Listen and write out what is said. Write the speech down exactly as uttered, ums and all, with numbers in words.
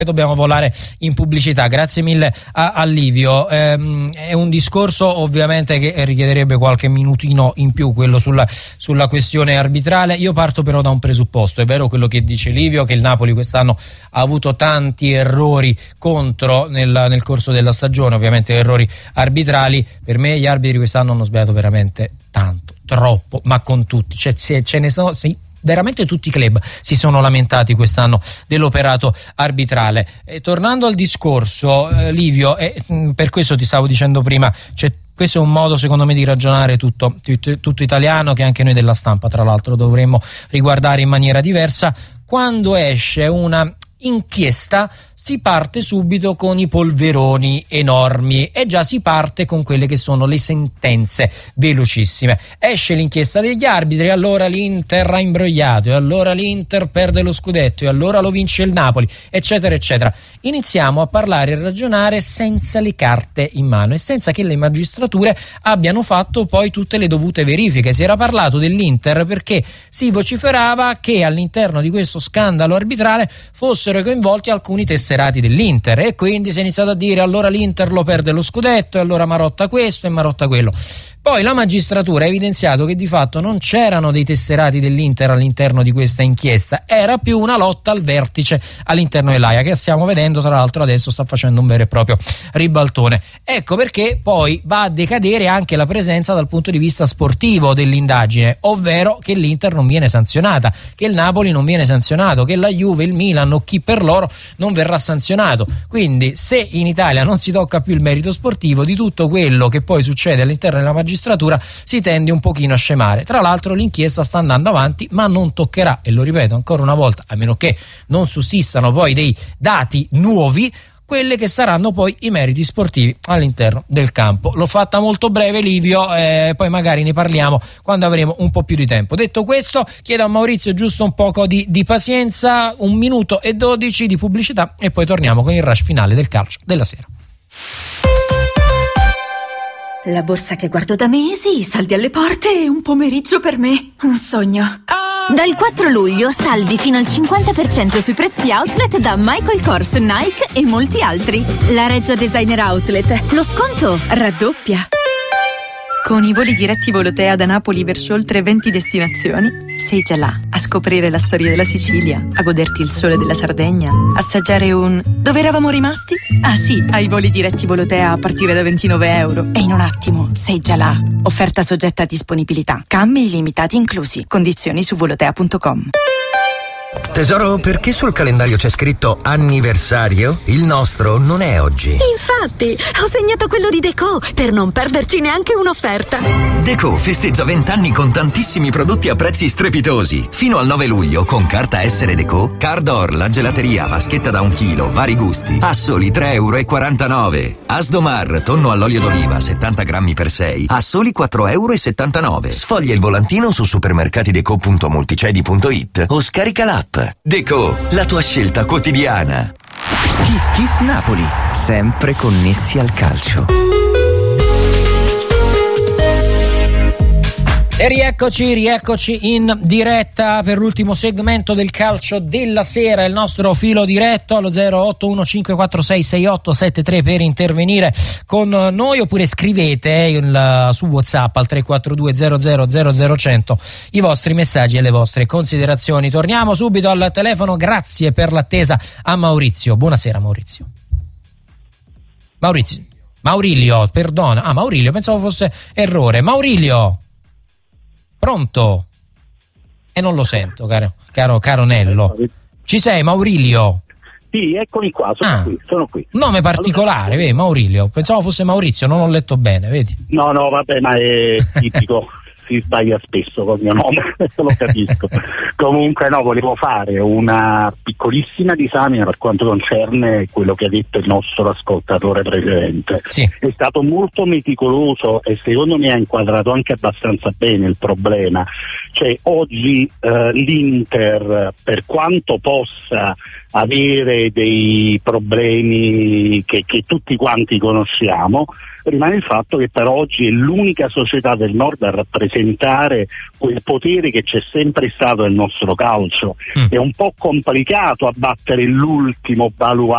dobbiamo volare in pubblicità. Grazie mille a, a Livio. Ehm, è un discorso ovviamente che richiederebbe qualche minutino in più, quello sulla, sulla questione arbitrale. Io parto però da un presupposto. È vero quello che dice Livio, che il Napoli quest'anno ha avuto tanti errori contro nel, nel corso della stagione, ovviamente errori arbitrali. Per me gli arbitri quest'anno hanno sbagliato veramente tanto, troppo, ma con tutti, cioè, se, ce ne sono sì, veramente tutti i club si sono lamentati quest'anno dell'operato arbitrale. E tornando al discorso, eh, Livio, eh, per questo ti stavo dicendo prima, cioè, questo è un modo secondo me di ragionare tutto, tutto, tutto italiano, che anche noi della stampa tra l'altro dovremmo riguardare in maniera diversa. Quando esce una inchiesta si parte subito con i polveroni enormi e già si parte con quelle che sono le sentenze velocissime. Esce l'inchiesta degli arbitri, allora l'Inter ha imbrogliato, e allora l'Inter perde lo scudetto, e allora lo vince il Napoli, eccetera eccetera. Iniziamo a parlare e a ragionare senza le carte in mano e senza che le magistrature abbiano fatto poi tutte le dovute verifiche. Si era parlato dell'Inter perché si vociferava che all'interno di questo scandalo arbitrale fossero coinvolti alcuni tesserati dell'Inter, e quindi si è iniziato a dire allora l'Inter lo perde lo scudetto, e allora Marotta questo e Marotta quello. Poi la magistratura ha evidenziato che di fatto non c'erano dei tesserati dell'Inter all'interno di questa inchiesta, era più una lotta al vertice all'interno dell'A I A, che stiamo vedendo tra l'altro adesso sta facendo un vero e proprio ribaltone. Ecco perché poi va a decadere anche la presenza dal punto di vista sportivo dell'indagine, ovvero che l'Inter non viene sanzionata, che il Napoli non viene sanzionato, che la Juve, il Milan o chi per loro non verrà sanzionato. Quindi se in Italia non si tocca più il merito sportivo, di tutto quello che poi succede all'interno della magistratura si tende un pochino a scemare. Tra l'altro l'inchiesta sta andando avanti, ma non toccherà, e lo ripeto ancora una volta, a meno che non sussistano poi dei dati nuovi, quelle che saranno poi i meriti sportivi all'interno del campo. L'ho fatta molto breve, Livio, eh, poi magari ne parliamo quando avremo un po' più di tempo. Detto questo, chiedo a Maurizio giusto un poco di, di pazienza, un minuto e dodici di pubblicità e poi torniamo con il rush finale del calcio della sera. La borsa che guardo da mesi, i saldi alle porte e un pomeriggio per me. Un sogno. Dal quattro luglio saldi fino al cinquanta per cento sui prezzi outlet da Michael Kors, Nike e molti altri. La Regia Designer Outlet. Lo sconto raddoppia. Con i voli diretti Volotea da Napoli verso oltre venti destinazioni, sei già là, a scoprire la storia della Sicilia, a goderti il sole della Sardegna, assaggiare un... Dove eravamo rimasti? Ah sì, ai voli diretti Volotea a partire da ventinove euro. E in un attimo sei già là. Offerta soggetta a disponibilità. Cambi illimitati inclusi. Condizioni su volotea punto com. Tesoro, perché sul calendario c'è scritto anniversario? Il nostro non è oggi. Infatti, ho segnato quello di Deco per non perderci neanche un'offerta. Deco festeggia venti anni con tantissimi prodotti a prezzi strepitosi. Fino al nove luglio, con carta essere Deco, Cardor, la gelateria, vaschetta da un chilo, vari gusti, a soli tre e quarantanove euro. Asdomar, tonno all'olio d'oliva, settanta grammi per sei, a soli quattro e settantanove euro. Sfoglia il volantino su supermercatideco punto multicedi punto it o scarica l'app. Deco, la tua scelta quotidiana. Kiss Kiss Napoli, sempre connessi al calcio. E rieccoci, rieccoci in diretta per l'ultimo segmento del calcio della sera, il nostro filo diretto allo zero otto uno cinque quattro sei sei otto sette tre per intervenire con noi, oppure scrivete il, su WhatsApp al tre quattro due zero zero zero zero cento i vostri messaggi e le vostre considerazioni. Torniamo subito al telefono, grazie per l'attesa a Maurizio. Buonasera Maurizio. Maurizio, Maurilio, perdona, ah Maurilio, pensavo fosse errore. Maurilio. Pronto? E non lo sento, caro, caro, caro Nello. Ci sei, Maurilio? Sì, eccomi qua, sono ah. qui, sono qui. Nome particolare, vedi, Maurilio. Pensavo fosse Maurizio, non ho letto bene, vedi? No, no, vabbè, ma è tipico. Si sbaglia spesso col mio nome, lo capisco. Comunque no, volevo fare una piccolissima disamina per quanto concerne quello che ha detto il nostro ascoltatore precedente. Sì. È stato molto meticoloso e secondo me ha inquadrato anche abbastanza bene il problema. Cioè oggi eh, l'Inter, per quanto possa avere dei problemi che, che tutti quanti conosciamo, rimane il fatto che per oggi è l'unica società del nord a rappresentare quel potere che c'è sempre stato nel nostro calcio. Mm. È un po' complicato abbattere l'ultimo baluardo